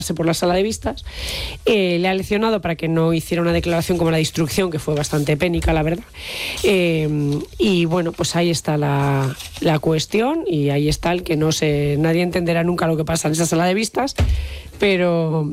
por la sala de vistas, le ha leccionado para que no hiciera una declaración como la de instrucción, que fue bastante pénica, la verdad. Y bueno, pues ahí está la cuestión, y ahí está el que nadie entenderá nunca lo que pasa en esa sala de vistas, pero